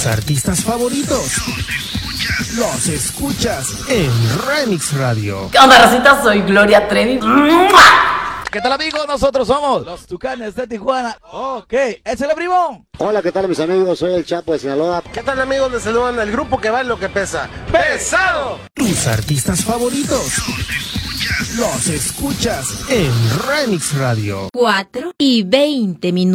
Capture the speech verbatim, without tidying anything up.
Tus artistas favoritos los escuchas en Remix Radio. ¿Qué onda, racita? Soy Gloria Trevi. ¿Qué tal, amigos? Nosotros somos los Tucanes de Tijuana. Ok, ¿es el primo? Hola, ¿qué tal, mis amigos? Soy el Chapo de Sinaloa. ¿Qué tal, amigos? Les saludan el grupo que vale lo que pesa. ¡Pesado! Tus artistas favoritos los escuchas en Remix Radio. cuatro y veinte minutos.